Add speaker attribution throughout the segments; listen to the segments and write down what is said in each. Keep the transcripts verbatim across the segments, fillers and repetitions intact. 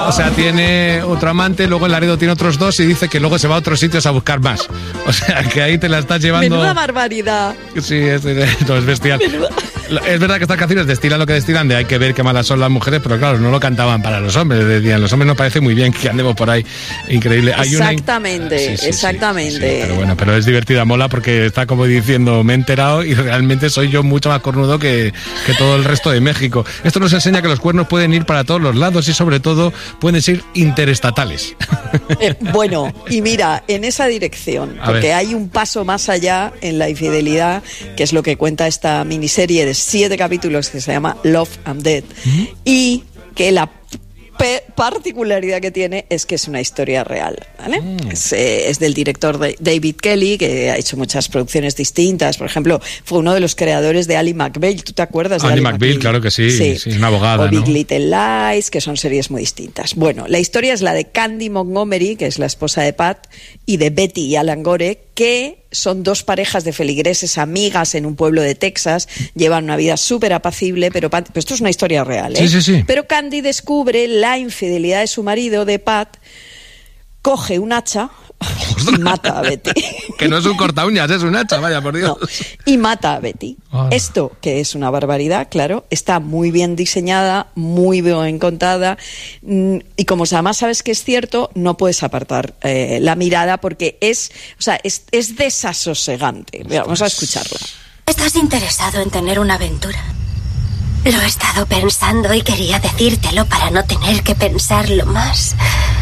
Speaker 1: O sea, tiene otro amante, luego el Laredo tiene otros dos y dice que luego se va a otros sitios a buscar más. O sea, que ahí te la estás llevando...
Speaker 2: Menuda barbaridad.
Speaker 1: Sí, es, es, no, es bestial. Menuda. Es verdad que estas canciones destilan lo que destilan de hay que ver qué malas son las mujeres, pero claro, no lo cantaban para los hombres. Decían, los hombres nos parece muy bien que andemos por ahí. Increíble. Hay
Speaker 2: exactamente,
Speaker 1: una... sí, sí,
Speaker 2: exactamente.
Speaker 1: Sí, sí, pero bueno, pero es divertida, mola, porque está como diciendo, me he enterado y realmente soy yo mucho más cornudo que, que todo el resto de México. Esto nos enseña que los cuernos pueden ir para todos los lados y sobre todo pueden ser interestatales.
Speaker 2: Eh, bueno, y mira, en esa dirección,
Speaker 1: A
Speaker 2: porque
Speaker 1: ver.
Speaker 2: hay un paso más allá en la infidelidad, que es lo que cuenta esta miniserie de siete capítulos que se llama Love and Death, ¿Mm? y que la pe- particularidad que tiene es que es una historia real, ¿vale? Mm. Es, eh, es del director de David Kelly, que ha hecho muchas producciones distintas. Por ejemplo, fue uno de los creadores de Ally McBeal. ¿Tú te acuerdas de
Speaker 1: Ally
Speaker 2: Ally
Speaker 1: McBeal?
Speaker 2: McBeal?
Speaker 1: Claro que sí, sí, sí, una abogada,
Speaker 2: o Big
Speaker 1: ¿no?
Speaker 2: Little Lies, que son series muy distintas. Bueno, la historia es la de Candy Montgomery, que es la esposa de Pat, y de Betty y Alan Gore, que son dos parejas de feligreses amigas en un pueblo de Texas, llevan una vida súper apacible, pero, Pat, pero esto es una historia real, ¿eh?
Speaker 1: Sí, sí, sí.
Speaker 2: Pero Candy descubre la infidelidad de su marido, de Pat, coge un hacha y mata a Betty.
Speaker 1: Que no es un corta uñas, es un hacha, vaya por Dios.
Speaker 2: No, y mata a Betty.
Speaker 1: Ah.
Speaker 2: Esto, que es una barbaridad, claro, está muy bien diseñada, muy bien contada, y como además sabes que es cierto, no puedes apartar eh, la mirada porque es, o sea, es, es desasosegante. Vamos a escucharla.
Speaker 3: ¿Estás interesado en tener una aventura? Lo he estado pensando y quería decírtelo para no tener que pensarlo más.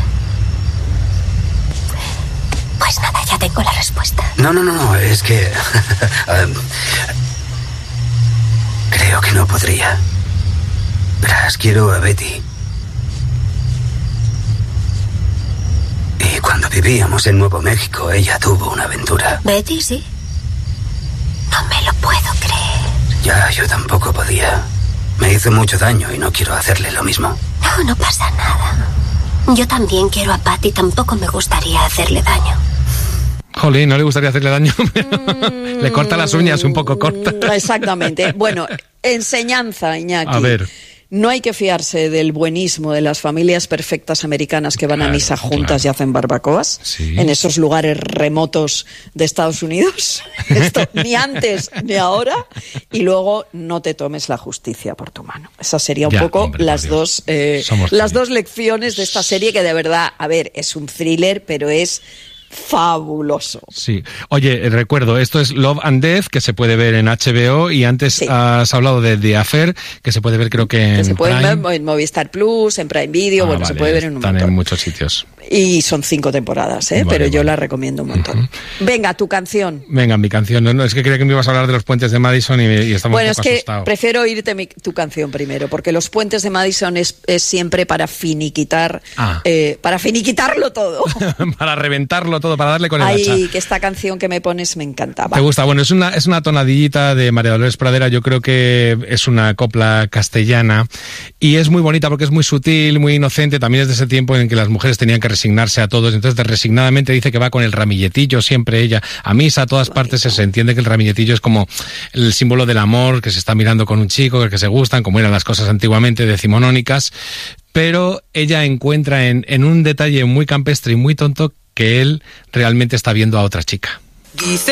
Speaker 3: Pues nada, ya tengo la respuesta.
Speaker 4: No, no, no, no, es que... um, creo que no podría. Verás, quiero a Betty. Y cuando vivíamos en Nuevo México, ella tuvo una aventura.
Speaker 3: ¿Betty, sí? No me lo puedo creer.
Speaker 4: Ya, yo tampoco podía. Me hizo mucho daño y no quiero hacerle lo mismo.
Speaker 3: No, no pasa nada. Yo también quiero a Pat y tampoco me gustaría hacerle daño.
Speaker 1: Jolín, no le gustaría hacerle daño, mm, le corta las uñas un poco cortas.
Speaker 2: Exactamente. Bueno, enseñanza, Iñaki.
Speaker 1: A ver.
Speaker 2: No hay que fiarse del buenismo de las familias perfectas americanas que van claro, a misa juntas claro. y hacen barbacoas
Speaker 1: sí.
Speaker 2: en esos lugares remotos de Estados Unidos. Esto ni antes ni ahora. Y luego no te tomes la justicia por tu mano. Esas serían un
Speaker 1: ya,
Speaker 2: poco
Speaker 1: hombre,
Speaker 2: las dos eh, las dos lecciones de esta serie que de verdad, a ver, es un thriller, pero es fabuloso.
Speaker 1: Sí. Oye, recuerdo, esto es Love and Death, que se puede ver en H B O, y antes sí. has hablado de The Affair, que se puede ver creo que en
Speaker 2: que se puede
Speaker 1: Prime.
Speaker 2: ver en Movistar Plus, en Prime Video, ah, bueno,
Speaker 1: vale,
Speaker 2: se puede ver en un
Speaker 1: están
Speaker 2: montón.
Speaker 1: en muchos sitios.
Speaker 2: Y son cinco temporadas, ¿eh?
Speaker 1: Vale,
Speaker 2: pero
Speaker 1: vale.
Speaker 2: yo la recomiendo un montón. Uh-huh. Venga, tu canción.
Speaker 1: Venga, mi canción. No, no, es que creía que me ibas a hablar de los puentes de Madison y, y estamos
Speaker 2: bueno,
Speaker 1: un poco
Speaker 2: es que
Speaker 1: asustados.
Speaker 2: Prefiero oírte mi, tu canción primero, porque los puentes de Madison es, es siempre para finiquitar,
Speaker 1: ah.
Speaker 2: eh, para finiquitarlo todo.
Speaker 1: Para reventarlo todo, para darle con el
Speaker 2: Ay,
Speaker 1: hacha.
Speaker 2: que esta canción que me pones me encantaba.
Speaker 1: ¿Te gusta? Bueno, es una, es una tonadillita de María Dolores Pradera, yo creo que es una copla castellana y es muy bonita porque es muy sutil, muy inocente, también es de ese tiempo en que las mujeres tenían que resignarse a todos, entonces resignadamente dice que va con el ramilletillo siempre ella a misa, a todas partes se entiende que el ramilletillo es como el símbolo del amor, que se está mirando con un chico, que se gustan, como eran las cosas antiguamente decimonónicas, pero ella encuentra en, en un detalle muy campestre y muy tonto que él realmente está viendo a otra chica.